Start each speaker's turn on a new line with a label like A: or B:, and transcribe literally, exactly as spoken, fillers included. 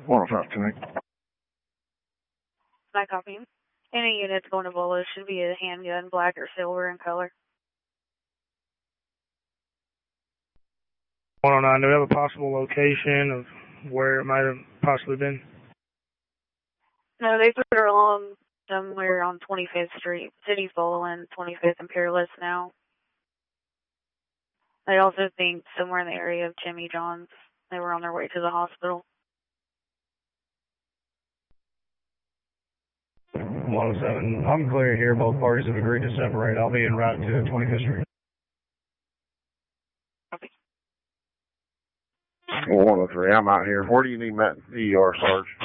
A: one oh five tonight.
B: I copy. Any units going to Bolo should be a handgun, black or silver in color.
C: one oh nine, do we have a possible location of where it might have possibly been?
B: No, they put her along somewhere on twenty-fifth Street. City's Bolo and twenty-fifth Imperialist now. They also think somewhere in the area of Jimmy John's. They were on their way to the hospital.
D: one oh seven. I'm clear here. Both parties have agreed to separate. I'll be en route to twenty-fifth Street.
A: one oh three, I'm out here. Where do you need me at the E R, Sarge?